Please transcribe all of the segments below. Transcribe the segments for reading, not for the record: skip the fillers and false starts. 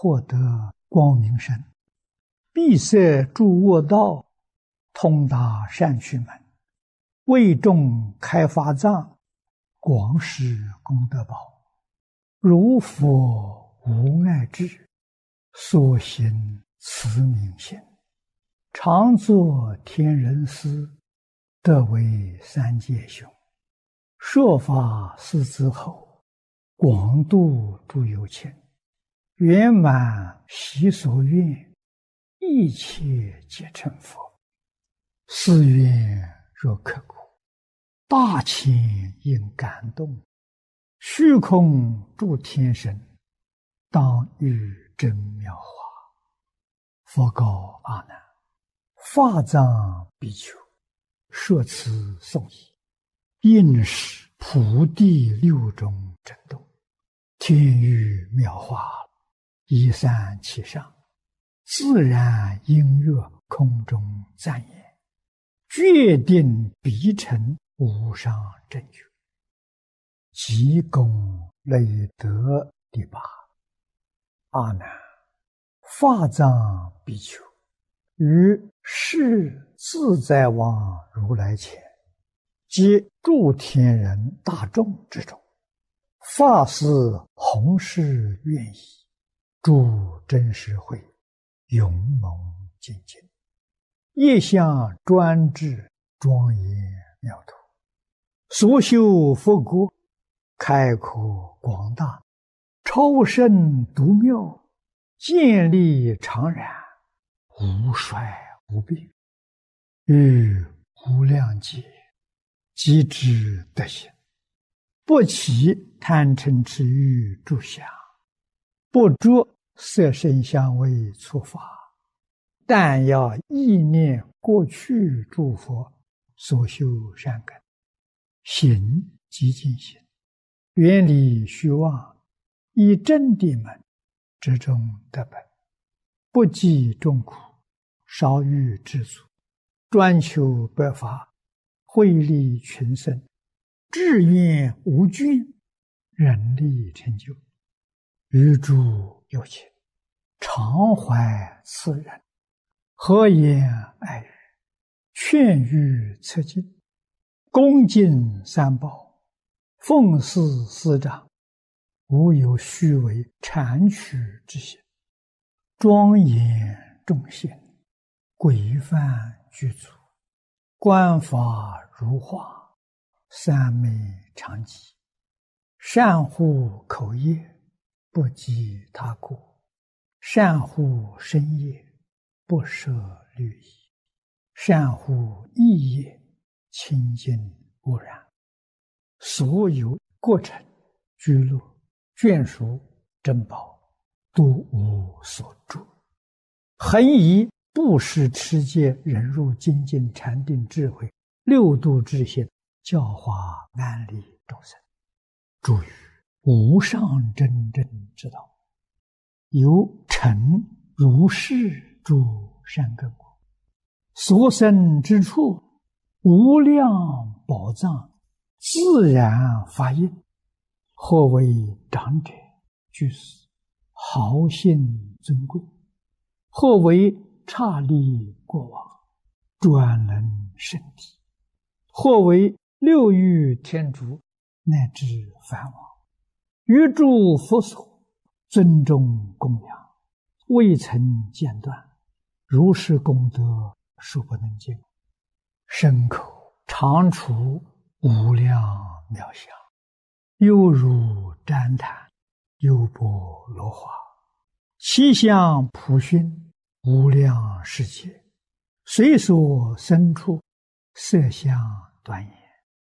获得光明身，闭塞诸恶道，通达善趣门，为众开发藏，广施功德宝。如佛无碍智，所行慈悯心，常作天人师，得为三界雄。说法四之后，广度诸有情，圆满习所愿，一切皆成佛。是愿若刻骨，大千应感动。虚空诸天神，当遇真妙法。佛告阿难：法藏比丘，说此颂已，应是普地六种震动，天雨妙法，依山其上，自然音乐空中赞言，决定必成无上正觉。即功累德第八。阿难，法藏比丘于世自在王如来前，及诸天人大众之中，发誓弘誓愿意，诸真实会勇猛精进，业相专制，庄严妙土，所修佛国开阔广大，超胜独妙，建立常然，无衰无病，于无量劫即知德行，不起贪嗔痴欲诸想，不着色声香味触法，但要意念过去诸佛所修善根，行即净行，远离虚妄，以真谛门之中得本，不计众苦，少欲知足，专求百法，惠利群生，志愿无倦，人力成就。于诸有情，常怀慈仁，和颜爱语，劝喻策进，恭敬三宝，奉事师长，无有虚伪谄曲之心，庄严众贤，规范具足，观法如画，三昧常寂，善护口业，不及他过，善护身业，不舍律仪，善护意业，清净无染，所有过程居乐眷属珍宝，都无所住，恒以布施持戒忍辱精进禅定智慧六度之心，教化安利众生，诸于无上真正之道，由成如是诸善根果，所生之处无量宝藏，自然发应，或为长者居士，豪信尊贵，或为刹利过往，专能圣体，或为六欲天竺，乃至梵王，于诸佛所尊重供养，未曾间断，如是功德数不能尽，身口常处无量妙相，犹如旃檀，优波罗花，其相普熏，无量世界，随所生处，色相端严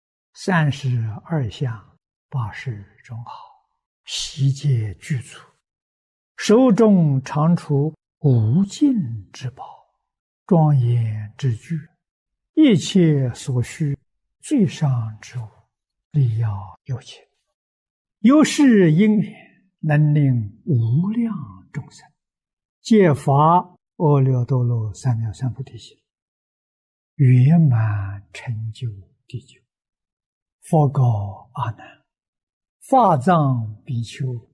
，32相80种好，悉皆具足，手中常处无尽之宝，庄严之具，一切所需最上之物，力要有情，有是因缘，能令无量众生皆发阿耨多罗三藐三菩提心，圆满成就地久。佛告阿难：法藏比丘